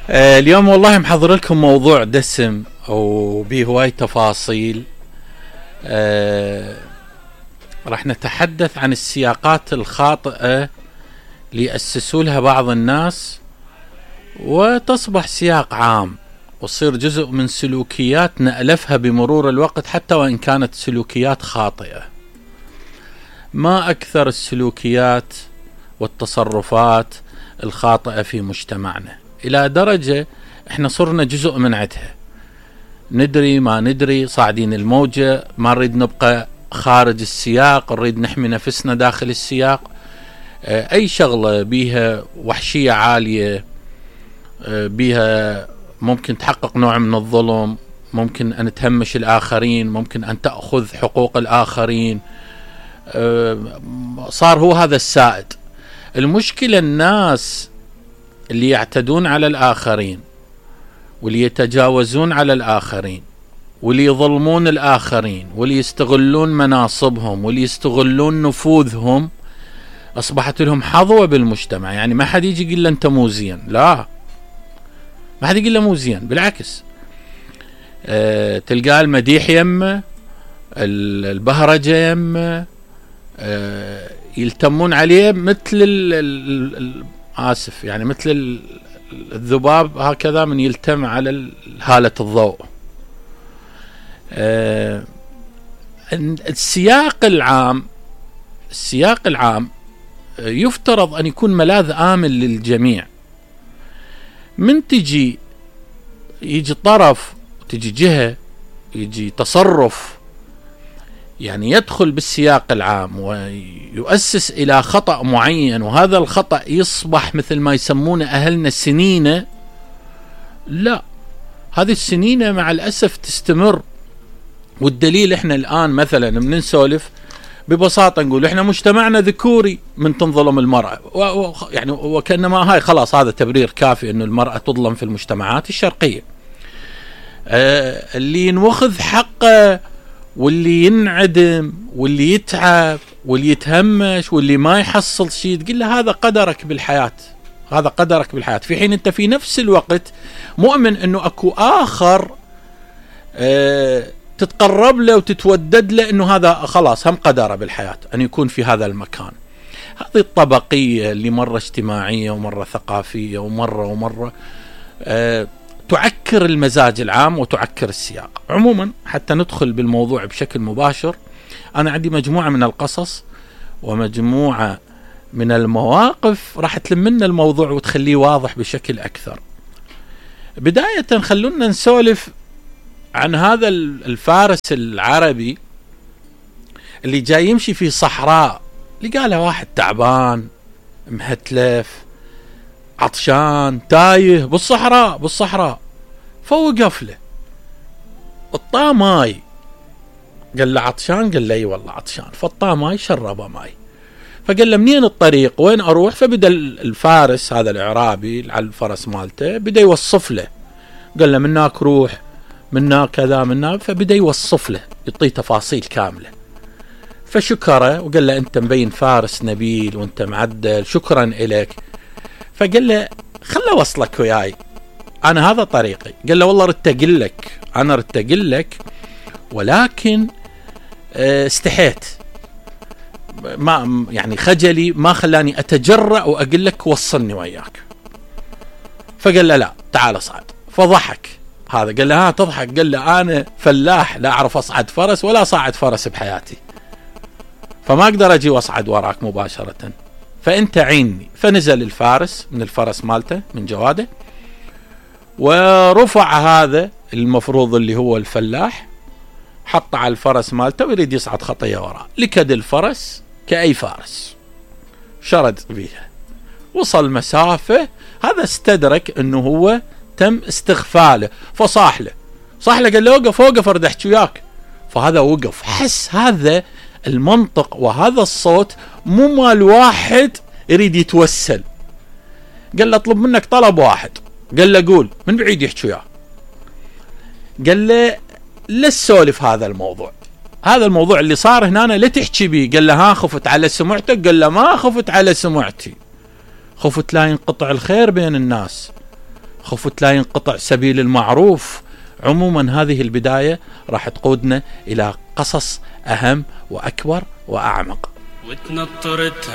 اليوم والله محضر لكم موضوع دسم وبيه هواي تفاصيل. راح نتحدث عن السياقات الخاطئة اللي يأسسوا لها بعض الناس وتصبح سياق عام وتصير جزء من سلوكيات نألفها بمرور الوقت حتى وإن كانت سلوكيات خاطئة. ما أكثر السلوكيات والتصرفات الخاطئة في مجتمعنا إلى درجة إحنا صرنا جزء من عدها، ندري ما ندري، صاعدين الموجة، ما نريد نبقى خارج السياق، نريد نحمي نفسنا داخل السياق. أي شغلة بيها وحشية عالية، بيها ممكن تحقق نوع من الظلم، ممكن أن تهمش الآخرين، ممكن أن تأخذ حقوق الآخرين، صار هو هذا السائد. المشكلة الناس اللي يعتدون على الآخرين واللي يتجاوزون على الآخرين واللي يظلمون الآخرين واللي يستغلون مناصبهم واللي يستغلون نفوذهم، أصبحت لهم حظوة بالمجتمع. يعني ما حد يجي يقول له أنت مو زين، لا، ما حد يقول له مو زين، بالعكس. تلقى المديح يمه، البهرجة يمه، يلتمون عليه مثل آسف يعني مثل الذباب هكذا من يلتم على هالة الضوء. السياق العام يفترض أن يكون ملاذ آمن للجميع. من يجي طرف، تجي جهة، يجي تصرف يعني يدخل بالسياق العام ويؤسس إلى خطأ معين، وهذا الخطأ يصبح مثل ما يسمونه أهلنا سنينة. لا، هذه السنينة مع الأسف تستمر. والدليل إحنا الآن مثلا من نسولف ببساطة نقول إحنا مجتمعنا ذكوري من تنظلم المرأة، يعني وكأنما هاي خلاص هذا تبرير كافي إنه المرأة تظلم في المجتمعات الشرقية. اللي ينوخذ حقه واللي ينعدم واللي يتعب واللي يتهمش واللي ما يحصل شيء، تقول له هذا قدرك بالحياة، هذا قدرك بالحياة، في حين أنت في نفس الوقت مؤمن أنه أكو آخر تتقرب له وتتودد له أنه هذا خلاص هم قدره بالحياة أن يكون في هذا المكان. هذه الطبقية اللي مرة اجتماعية ومرة ثقافية ومرة تعكر المزاج العام وتعكر السياق. عموما حتى ندخل بالموضوع بشكل مباشر، أنا عندي مجموعة من القصص ومجموعة من المواقف راح تلمنا الموضوع وتخليه واضح بشكل أكثر. بداية خلونا نسولف عن هذا الفارس العربي اللي جاي يمشي في صحراء، اللي قاله واحد تعبان مهتلف عطشان تايه بالصحراء، فوقف له الطا ماي، قال له عطشان، قال له اي والله عطشان، فالطا ماي شربه ماي، فقال له منين الطريق وين اروح؟ فبدا الفارس هذا الاعرابي على الفرس مالته بدا يوصف له، قال له مناك روح، مناك كذا، مناك، فبدا يوصف له يعطيه تفاصيل كامله. فشكره وقال له انت مبين فارس نبيل وانت معدل، شكرا اليك. فقال له خله وصلك وياي، أنا هذا طريقي. قال له والله ردت أقول لك ولكن استحيت، ما يعني خجلي ما خلاني أتجرأ وأقول لك وصلني وياك. فقال له لا تعال صعد. فضحك هذا، قال له ها تضحك؟ قال له أنا فلاح لا أعرف أصعد فرس ولا صعد فرس بحياتي، فما أقدر أجي وأصعد وراك مباشرة، فأنت عيني. فنزل الفارس من الفرس مالته من جواده ورفع هذا المفروض اللي هو الفلاح، حط على الفرس مالته ويريد يصعد خطية وراء. لكد الفرس كأي فارس، شرد بيها، وصل مسافة، هذا استدرك أنه هو تم استغفاله، فصاح له قال له وقف أريد أحكي وياك. فهذا وقف، حس هذا المنطق وهذا الصوت مو مال واحد يريد يتوسل. قال له اطلب منك طلب واحد. قال له قول. من بعيد يحكي وياه. قال له لا تسولف هذا الموضوع اللي صار هنا لا تحكي بيه. قال له ها خفت على سمعتك؟ قال له ما خفت على سمعتي، خفت لا ينقطع الخير بين الناس، خفت لا ينقطع سبيل المعروف. عموما هذه البداية راح تقودنا إلى قصص أهم وأكبر وأعمق.